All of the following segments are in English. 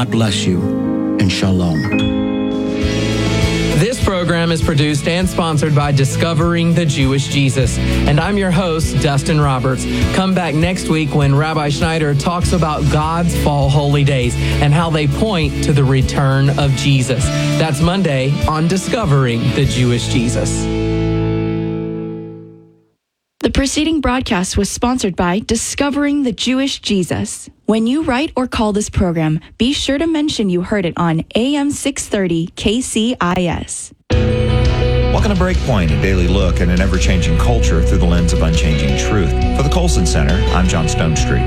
God bless you, and shalom. This program is produced and sponsored by Discovering the Jewish Jesus. And I'm your host, Dustin Roberts. Come back next week when Rabbi Schneider talks about God's fall holy days and how they point to the return of Jesus. That's Monday on Discovering the Jewish Jesus. The preceding broadcast was sponsored by Discovering the Jewish Jesus. When you write or call this program, be sure to mention you heard it on AM 630 KCIS. Welcome to Breakpoint, a daily look at an ever-changing culture through the lens of unchanging truth. For the Colson Center, I'm John Stonestreet.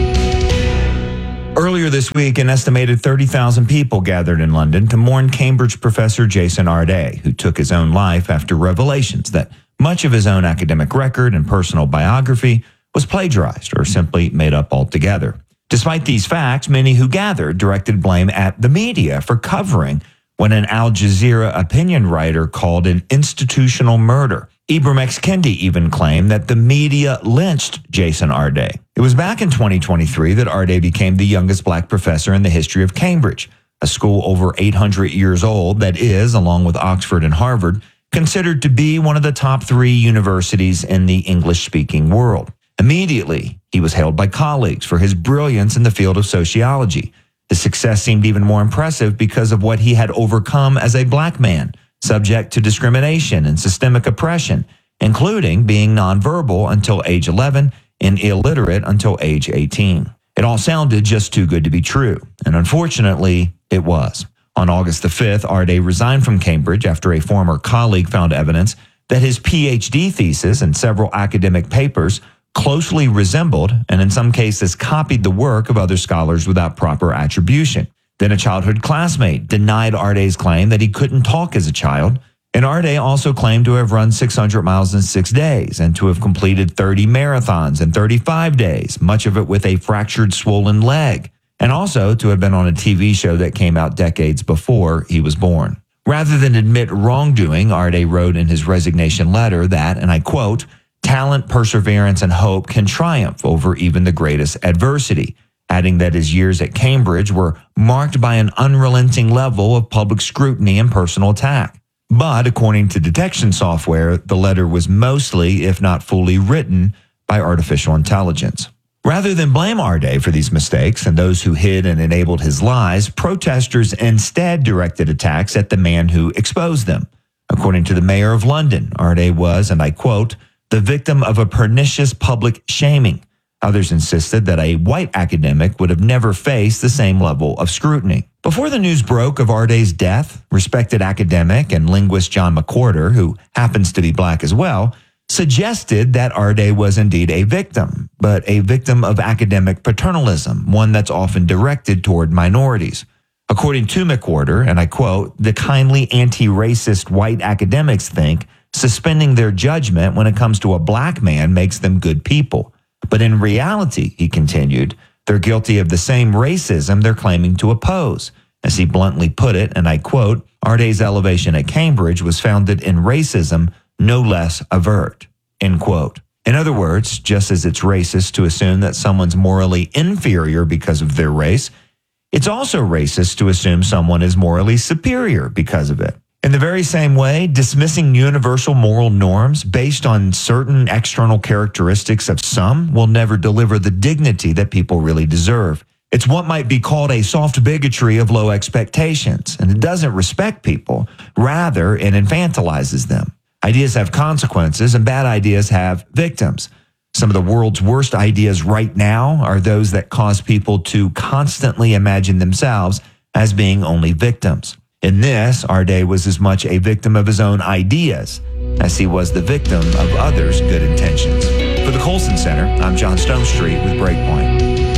Earlier this week, an estimated 30,000 people gathered in London to mourn Cambridge professor Jason Arday, who took his own life after revelations that much of his own academic record and personal biography was plagiarized or simply made up altogether. Despite these facts, many who gathered directed blame at the media for covering what an Al Jazeera opinion writer called an institutional murder. Ibram X. Kendi even claimed that the media lynched Jason Arday. It was back in 2023 that Arday became the youngest black professor in the history of Cambridge, a school over 800 years old that is, along with Oxford and Harvard, considered to be one of the top 3 universities in the English-speaking world. Immediately, he was hailed by colleagues for his brilliance in the field of sociology. His success seemed even more impressive because of what he had overcome as a black man, subject to discrimination and systemic oppression, including being nonverbal until age 11 and illiterate until age 18. It all sounded just too good to be true, and unfortunately, it was. On August the 5th, Arday resigned from Cambridge after a former colleague found evidence that his PhD thesis and several academic papers closely resembled, and in some cases copied, the work of other scholars without proper attribution. Then a childhood classmate denied Arday's claim that he couldn't talk as a child, and Arday also claimed to have run 600 miles in 6 days and to have completed 30 marathons in 35 days, much of it with a fractured, swollen leg, and also to have been on a TV show that came out decades before he was born. Rather than admit wrongdoing, Arday wrote in his resignation letter that, and I quote, "Talent, perseverance, and hope can triumph over even the greatest adversity," adding that his years at Cambridge were marked by an unrelenting level of public scrutiny and personal attack. But according to detection software, the letter was mostly, if not fully, written by artificial intelligence. Rather than blame Arday for these mistakes and those who hid and enabled his lies, protesters instead directed attacks at the man who exposed them. According to the mayor of London, Arday was, and I quote, "the victim of a pernicious public shaming." Others insisted that a white academic would have never faced the same level of scrutiny. Before the news broke of Arday's death, respected academic and linguist John McWhorter, who happens to be black as well, suggested that Arday was indeed a victim, but a victim of academic paternalism, one that's often directed toward minorities. According to McWhorter, and I quote, "the kindly anti-racist white academics think suspending their judgment when it comes to a black man makes them good people. But in reality," he continued, "they're guilty of the same racism they're claiming to oppose." As he bluntly put it, and I quote, "Arday's elevation at Cambridge was founded in racism, no less overt," end quote. In other words, just as it's racist to assume that someone's morally inferior because of their race, it's also racist to assume someone is morally superior because of it. In the very same way, dismissing universal moral norms based on certain external characteristics of some will never deliver the dignity that people really deserve. It's what might be called a soft bigotry of low expectations, and it doesn't respect people. Rather, it infantilizes them. Ideas have consequences, and bad ideas have victims. Some of the world's worst ideas right now are those that cause people to constantly imagine themselves as being only victims. In this, Arday was as much a victim of his own ideas as he was the victim of others' good intentions. For the Colson Center, I'm John Stonestreet with Breakpoint.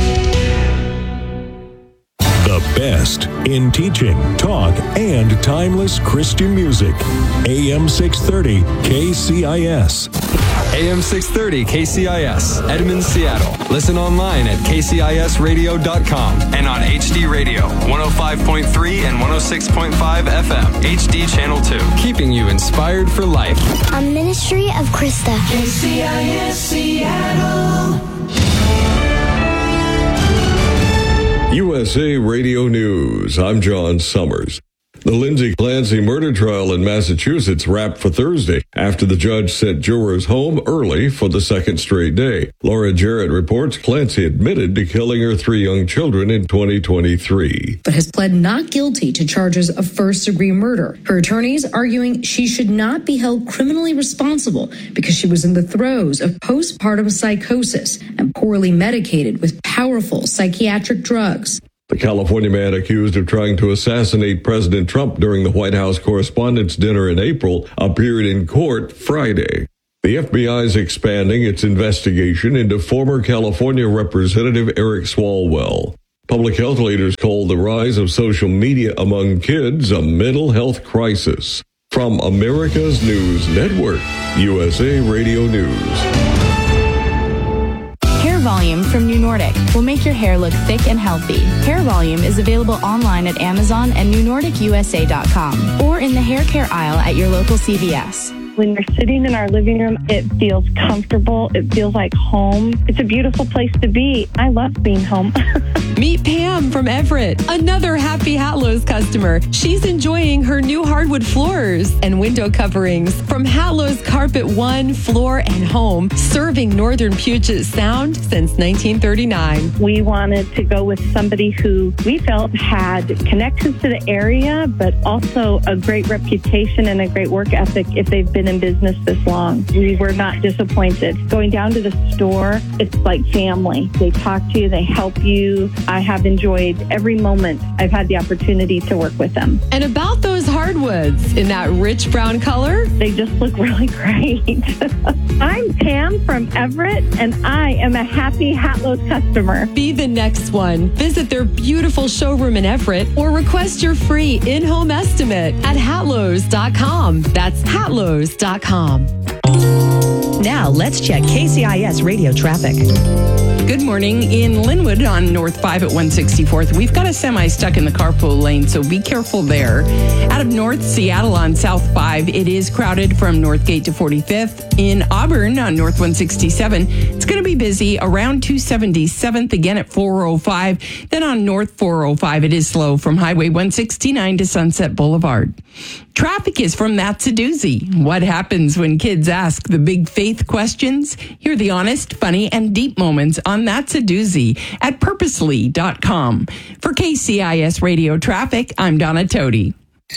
The best in teaching, talk, and timeless Christian music. AM 630 KCIS. AM 630 KCIS, Edmond, Seattle. Listen online at kcisradio.com and on HD Radio, 105.3 and 106.5 FM, HD Channel 2. Keeping you inspired for life. A ministry of Krista. KCIS Seattle. USA Radio News. I'm John Summers. The Lindsay Clancy murder trial in Massachusetts wrapped for Thursday after the judge sent jurors home early for the second straight day. Laura Jarrett reports Clancy admitted to killing her 3 young children in 2023. But has pled not guilty to charges of first-degree murder. Her attorneys arguing she should not be held criminally responsible because she was in the throes of postpartum psychosis and poorly medicated with powerful psychiatric drugs. The California man accused of trying to assassinate President Trump during the White House Correspondents' Dinner in April appeared in court Friday. The FBI is expanding its investigation into former California Representative Eric Swalwell. Public health leaders call the rise of social media among kids a mental health crisis. From America's News Network, USA Radio News. Hair Volume from New Nordic will make your hair look thick and healthy. Hair Volume is available online at Amazon and newnordicusa.com or in the hair care aisle at your local CVS. When you're sitting in our living room, it feels comfortable. It feels like home. It's a beautiful place to be. I love being home. Meet Pam from Everett, another happy Hatlow's customer. She's enjoying her new hardwood floors and window coverings from Hatlow's Carpet One Floor and Home, serving northern Puget Sound since 1939. We wanted to go with somebody who we felt had connections to the area, but also a great reputation and a great work ethic if they've been in business this long. We were not disappointed. Going down to the store, it's like family. They talk to you, they help you. I have enjoyed every moment I've had the opportunity to work with them. And about those hardwoods in that rich brown color, they just look really great. I'm Pam from Everett, and I am a happy Hatlow's customer. Be the next one. Visit their beautiful showroom in Everett or request your free in-home estimate at hatlows.com. That's hatlows.com. Now, let's check KCIS radio traffic. Good morning. In Linwood on North 5 at 164th, we've got a semi stuck in the carpool lane, so be careful there. Out of North Seattle on South 5, it is crowded from Northgate to 45th. In Auburn on North 167, it's going to be busy around 277th, again at 405. Then on North 405, it is slow from Highway 169 to Sunset Boulevard. Traffic is from That's a Doozy. What happens when kids ask the big faith questions? Hear the honest, funny, and deep moments on That's a Doozy at purposely.com. For KCIS Radio Traffic, I'm Donna Toti.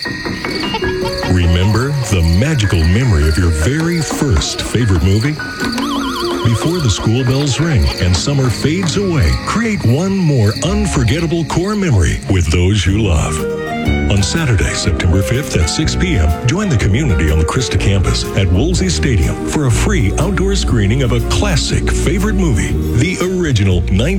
Remember the magical memory of your very first favorite movie? Before the school bells ring and summer fades away, create one more unforgettable core memory with those you love. On Saturday, September 5th at 6 p.m., join the community on the Krista campus at Woolsey Stadium for a free outdoor screening of a classic favorite movie, the original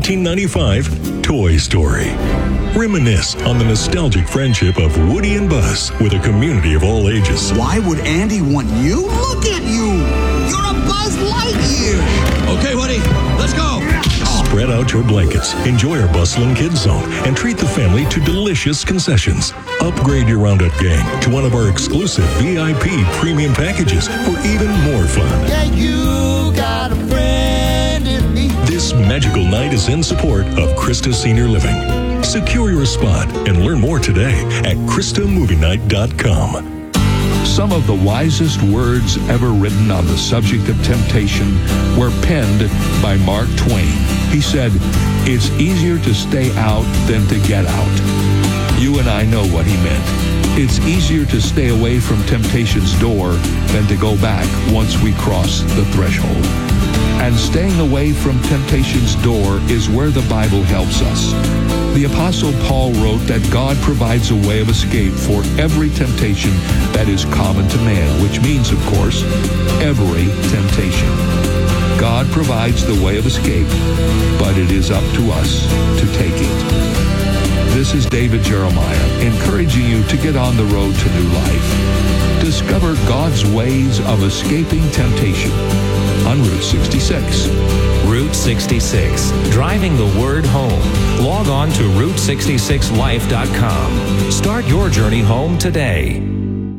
1995 Toy Story. Reminisce on the nostalgic friendship of Woody and Buzz with a community of all ages. Why would Andy want you? Look at you! You're a Buzz Lightyear! Okay, Woody, let's go! Spread out your blankets, enjoy our bustling kids zone, and treat the family to delicious concessions. Upgrade your Roundup gang to one of our exclusive VIP premium packages for even more fun. Yeah, you got a friend in me. This magical night is in support of Krista Senior Living. Secure your spot and learn more today at KristaMovieNight.com. Some of the wisest words ever written on the subject of temptation were penned by Mark Twain. He said, "It's easier to stay out than to get out." You and I know what he meant. It's easier to stay away from temptation's door than to go back once we cross the threshold. And staying away from temptation's door is where the Bible helps us. The Apostle Paul wrote that God provides a way of escape for every temptation that is common to man, which means, of course, every temptation. God provides the way of escape, but it is up to us to take it. This is David Jeremiah, encouraging you to get on the road to new life. Discover God's ways of escaping temptation on Route 66. Route 66, driving the word home. Log on to Route66Life.com. Start your journey home today.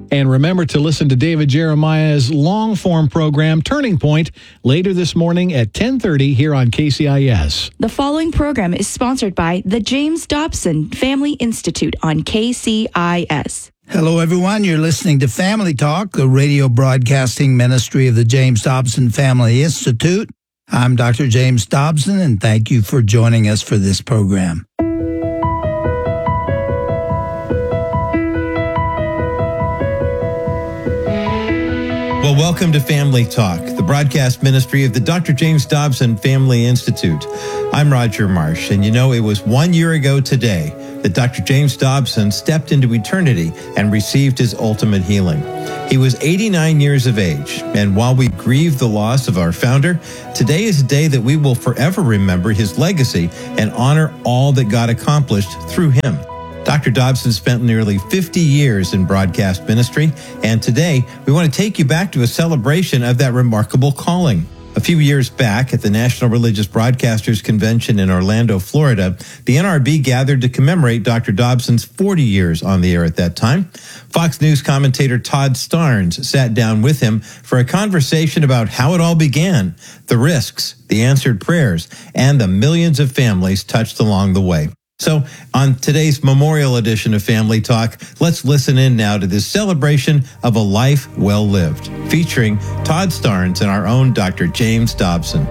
And remember to listen to David Jeremiah's long-form program, Turning Point, later this morning at 10:30 here on KCIS. The following program is sponsored by the James Dobson Family Institute on KCIS. Hello, everyone. You're listening to Family Talk, the radio broadcasting ministry of the James Dobson Family Institute. I'm Dr. James Dobson, and thank you for joining us for this program. Well, welcome to Family Talk, the broadcast ministry of the Dr. James Dobson Family Institute. I'm Roger Marsh, and you know, it was 1 year ago today that Dr. James Dobson stepped into eternity and received his ultimate healing. He was 89 years of age, and while we grieve the loss of our founder, today is a day that we will forever remember his legacy and honor all that God accomplished through him. Dr. Dobson spent nearly 50 years in broadcast ministry, and today we want to take you back to a celebration of that remarkable calling. A few years back at the National Religious Broadcasters Convention in Orlando, Florida, the NRB gathered to commemorate Dr. Dobson's 40 years on the air at that time. Fox News commentator Todd Starnes sat down with him for a conversation about how it all began, the risks, the answered prayers, and the millions of families touched along the way. So on today's memorial edition of Family Talk, let's listen in now to this celebration of a life well lived, featuring Todd Starnes and our own Dr. James Dobson.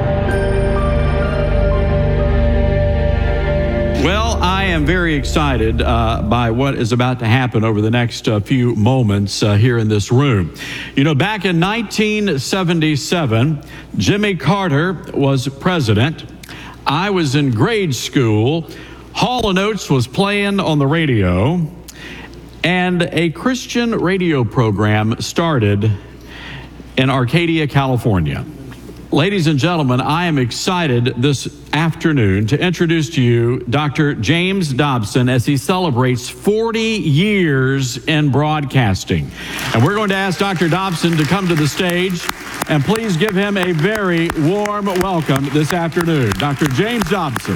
Well, I am very excited by what is about to happen over the next few moments here in this room. You know, back in 1977, Jimmy Carter was president. I was in grade school. Hall & Oates was playing on the radio, and a Christian radio program started in Arcadia, California. Ladies and gentlemen, I am excited this afternoon to introduce to you Dr. James Dobson as he celebrates 40 years in broadcasting. And we're going to ask Dr. Dobson to come to the stage, and please give him a very warm welcome this afternoon. Dr. James Dobson.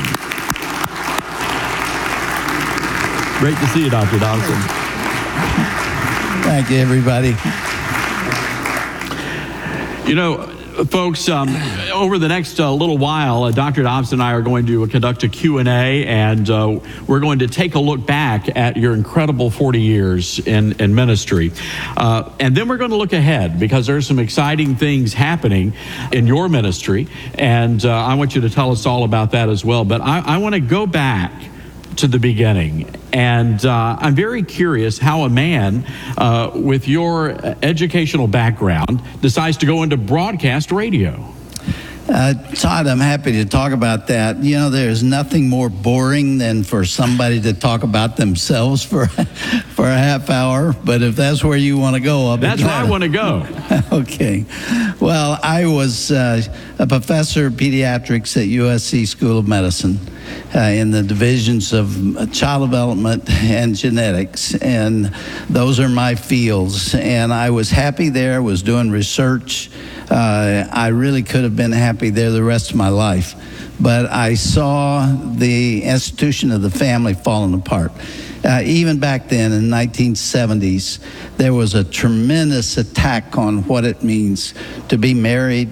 Great to see you, Dr. Dobson. Thank you, everybody. You know, folks, over the next little while, Dr. Dobson and I are going to conduct a Q&A, and we're going to take a look back at your incredible 40 years in ministry. And then we're going to look ahead, because there's some exciting things happening in your ministry, and I want you to tell us all about that as well. But I want to go back to the beginning. And I'm very curious how a man with your educational background decides to go into broadcast radio. Todd, I'm happy to talk about that. You know, there's nothing more boring than for somebody to talk about themselves for a half hour. But if that's where you want to go, that's where I want to go. Okay. Well, I was a professor of pediatrics at USC School of Medicine in the divisions of child development and genetics, and those are my fields. And I was happy there, was doing research. I really could have been happy there the rest of my life, but I saw the institution of the family falling apart. Even back then in the 1970s, there was a tremendous attack on what it means to be married,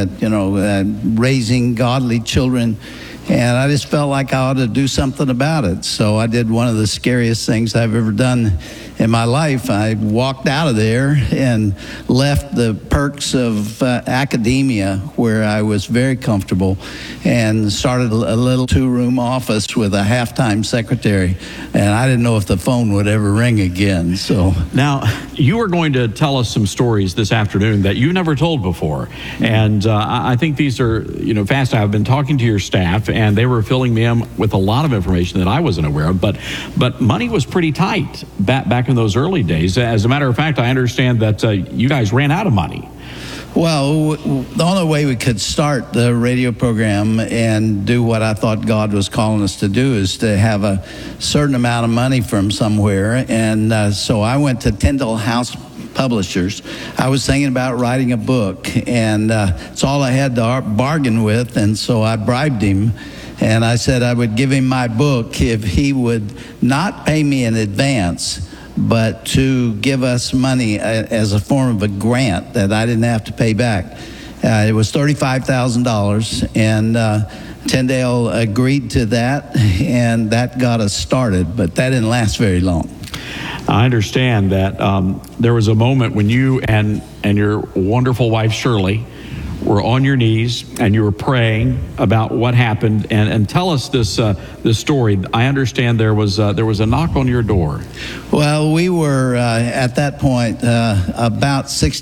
raising godly children. And I just felt like I ought to do something about it. So I did one of the scariest things I've ever done in my life. I walked out of there and left the perks of academia, where I was very comfortable, and started a little 2-room office with a half-time secretary. And I didn't know if the phone would ever ring again. So now, you are going to tell us some stories this afternoon that you never told before. And I think these are, fascinating. I've been talking to your staff, and they were filling me in with a lot of information that I wasn't aware of. But money was pretty tight back in those early days. As a matter of fact, I understand that you guys ran out of money. Well, the only way we could start the radio program and do what I thought God was calling us to do is to have a certain amount of money from somewhere. And so I went to Tyndall House Publishers. I was thinking about writing a book, and it's all I had to bargain with. And so I bribed him, and I said I would give him my book if he would not pay me in advance, but to give us money as a form of a grant that I didn't have to pay back. It was $35,000, and Tyndale agreed to that, and that got us started, but that didn't last very long. I understand that there was a moment when you and your wonderful wife, Shirley, were on your knees and you were praying about what happened. And tell us this story. I understand there was a knock on your door. Well, we were at that point about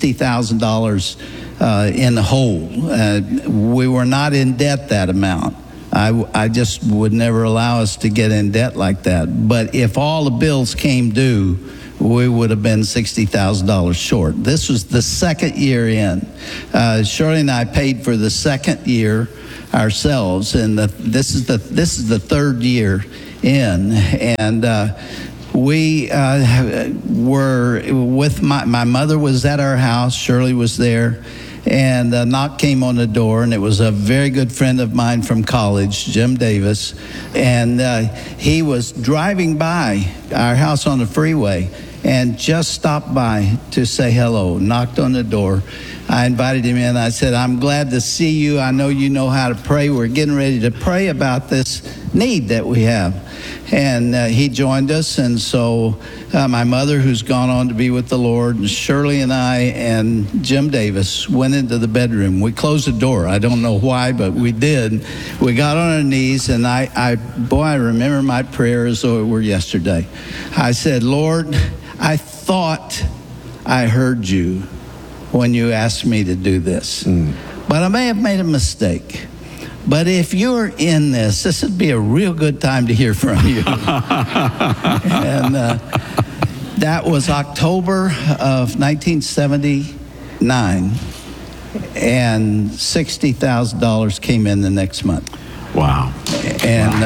$60,000 in the hole. We were not in debt that amount. I just would never allow us to get in debt like that. But if all the bills came due, we would have been $60,000 short. This was the second year in. Shirley and I paid for the second year ourselves, and this is the third year in. And we were with my mother was at our house. Shirley was there. And a knock came on the door, and it was a very good friend of mine from college, Jim Davis. And he was driving by our house on the freeway and just stopped by to say hello, knocked on the door. I invited him in. I said, I'm glad to see you. I know you know how to pray. We're getting ready to pray about this need that we have. And he joined us, and so my mother, who's gone on to be with the Lord, and Shirley and I and Jim Davis went into the bedroom. We closed the door. I don't know why, but we did. We got on our knees, and I remember my prayer as though it were yesterday. I said, Lord, I thought I heard you when you asked me to do this, but I may have made a mistake. But if you're in this would be a real good time to hear from you. And that was October of 1979, and $60,000 came in the next month. Wow. And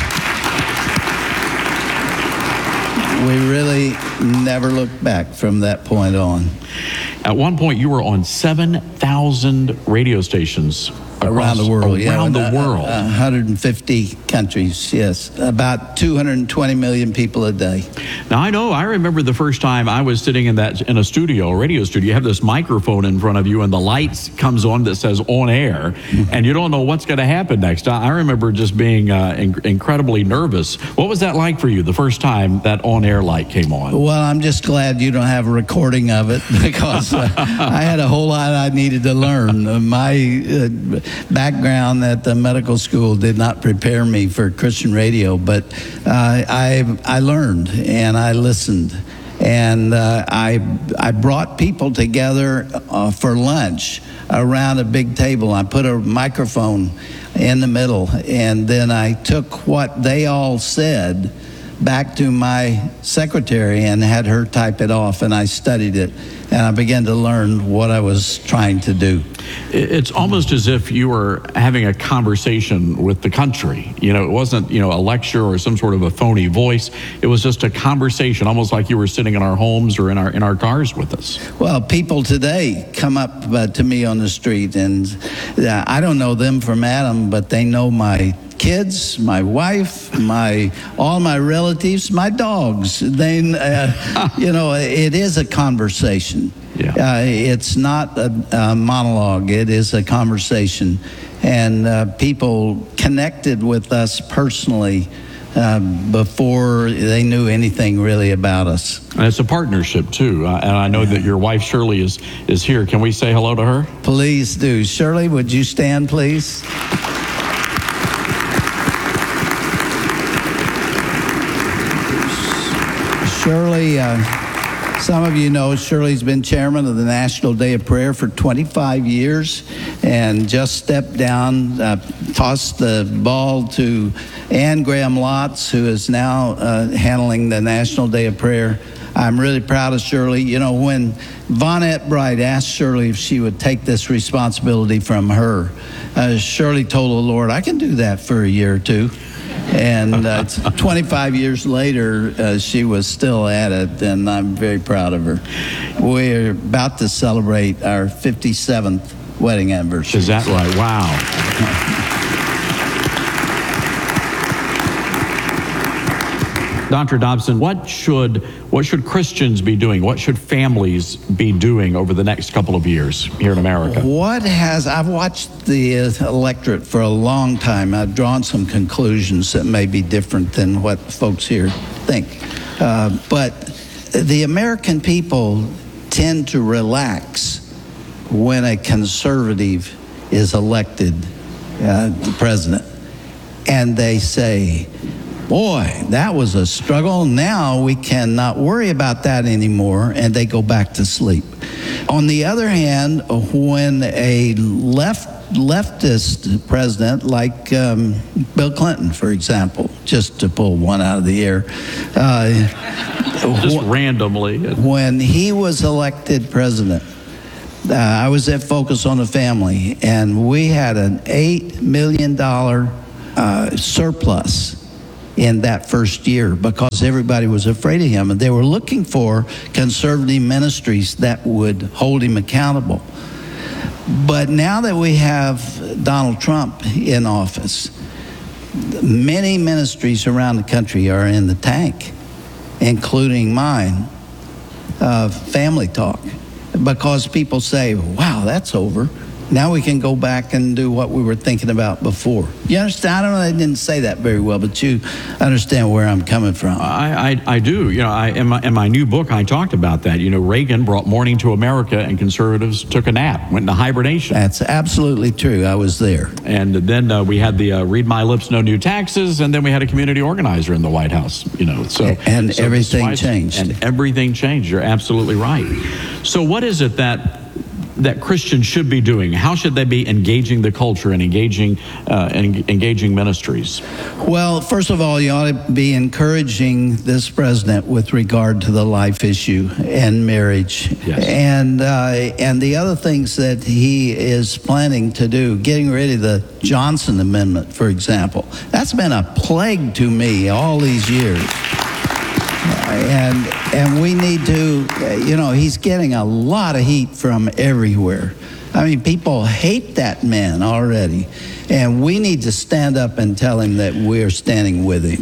we really never looked back from that point on. At one point, you were on 7,000 radio stations around the world. Around the world. 150 countries, yes. About 220 million people a day. Now, I remember the first time I was sitting in a radio studio. You have this microphone in front of you, and the lights comes on that says on air, and you don't know what's going to happen next. I remember just being incredibly nervous. What was that like for you, the first time that on air light came on? Well, I'm just glad you don't have a recording of it, because I had a whole lot I needed to learn. My background at the medical school did not prepare me for Christian radio, but I learned and I listened, and I brought people together for lunch around a big table. I put a microphone in the middle, and then I took what they all said back to my secretary and had her type it off, and I studied it, and I began to learn what I was trying to do. It's almost as if you were having a conversation with the country. It wasn't, a lecture or some sort of a phony voice. It was just a conversation, almost like you were sitting in our homes or in our cars with us. Well, people today come up to me on the street, and I don't know them from Adam, but they know my kids, my wife, all my relatives, my dogs. They, it is a conversation. Yeah. It's not a monologue. It is a conversation, and people connected with us personally before they knew anything really about us. And it's a partnership too. And I know that your wife Shirley is here. Can we say hello to her? Please do. Shirley, would you stand, please? Shirley, some of you know Shirley's been chairman of the National Day of Prayer for 25 years, and just stepped down, tossed the ball to Ann Graham Lotz, who is now handling the National Day of Prayer. I'm really proud of Shirley. When Vonette Bright asked Shirley if she would take this responsibility from her, Shirley told the Lord, I can do that for a year or two. And 25 years later, she was still at it, and I'm very proud of her. We're about to celebrate our 57th wedding anniversary. Is that right? Wow. Dr. Dobson, what should Christians be doing? What should families be doing over the next couple of years here in America? I've watched the electorate for a long time. I've drawn some conclusions that may be different than what folks here think. But the American people tend to relax when a conservative is elected the president. And they say, boy, that was a struggle. Now we cannot worry about that anymore, and they go back to sleep. On the other hand, when a leftist president like Bill Clinton, for example, just to pull one out of the air, just randomly, when he was elected president, I was at Focus on the Family, and we had an $8 million surplus in that first year because everybody was afraid of him, and they were looking for conservative ministries that would hold him accountable. But now that we have Donald Trump in office, many ministries around the country are in the tank, including mine, Family Talk, because people say, wow, that's over. Now we can go back and do what we were thinking about before. You understand? I don't know, I didn't say that very well, but you understand where I'm coming from. I do. In my new book, I talked about that. Reagan brought morning to America, and conservatives took a nap, went into hibernation. That's absolutely true. I was there. And then we had the Read My Lips, No New Taxes, and then we had a community organizer in the White House. And everything changed. And everything changed. You're absolutely right. So what is it that Christians should be doing? How should they be engaging the culture and engaging ministries? Well, first of all, you ought to be encouraging this president with regard to the life issue and marriage. Yes. And the other things that he is planning to do, getting rid of the Johnson Amendment, for example. That's been a plague to me all these years. And we need to, he's getting a lot of heat from everywhere. I mean, people hate that man already. And we need to stand up and tell him that we're standing with him.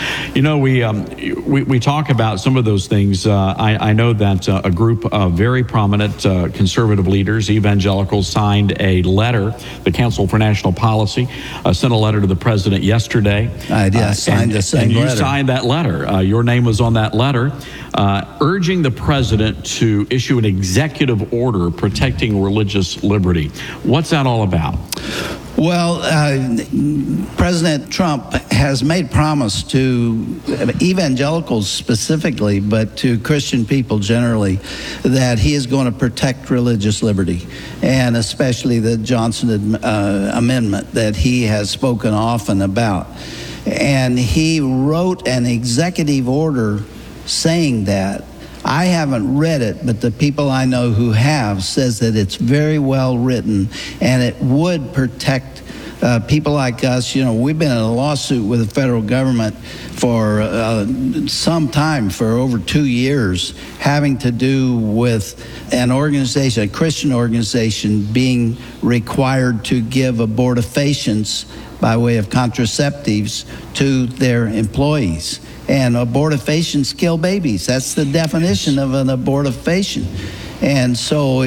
We talk about some of those things. I know that a group of very prominent conservative leaders, evangelicals, signed a letter. The Council for National Policy sent a letter to the president yesterday. I signed the same letter. And you signed that letter. Your name was on that letter, urging the president to issue an executive order protecting religious liberty. What's that all about? Well, President Trump has made promise to evangelicals specifically, but to Christian people generally, that he is going to protect religious liberty, and especially the Johnson Amendment that he has spoken often about. And he wrote an executive order saying that. I haven't read it, but the people I know who have says that it's very well written, and it would protect people like us. We've been in a lawsuit with the federal government for some time, for over 2 years, having to do with an organization, a Christian organization, being required to give abortifacients by way of contraceptives to their employees. And abortifacients kill babies. That's the definition of an abortifacient. And so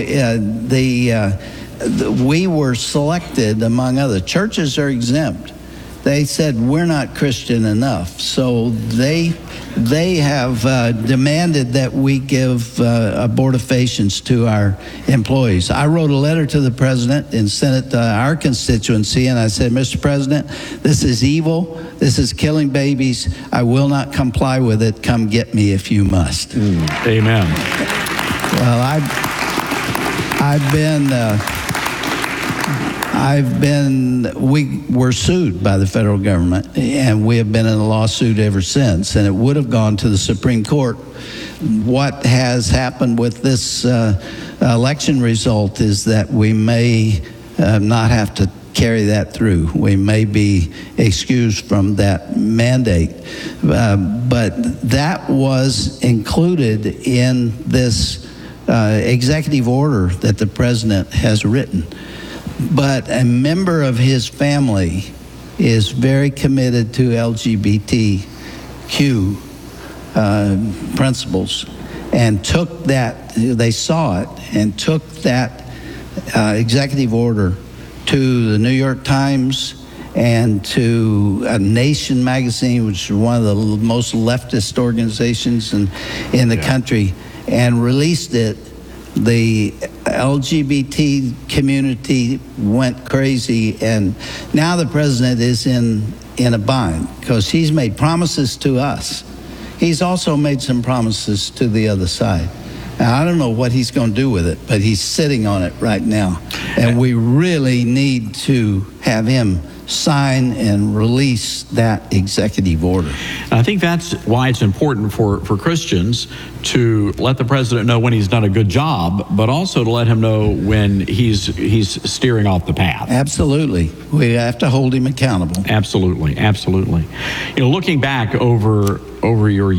we were selected, among other. Churches are exempt. They said we're not Christian enough. So they have demanded that we give abortifacients to our employees. I wrote a letter to the president and sent it to our constituency, and I said, Mr. President, this is evil. This is killing babies. I will not comply with it. Come get me if you must. Amen. Well, we were sued by the federal government, and we have been in a lawsuit ever since, and it would have gone to the Supreme Court. What has happened with this election result is that we may not have to carry that through. We may be excused from that mandate. But that was included in this executive order that the president has written. But a member of his family is very committed to LGBTQ principles and took that, they saw it, and took that executive order to the New York Times and to Nation magazine, which is one of the most leftist organizations in the country, and released it. The LGBT community went crazy, and now the president is in a bind because he's made promises to us. He's also made some promises to the other side. Now, I don't know what he's going to do with it, but he's sitting on it right now. And we really need to have him sign and release that executive order. I think that's why it's important for Christians to let the president know when he's done a good job, but also to let him know when he's steering off the path. Absolutely. We have to hold him accountable. Absolutely. Looking back over your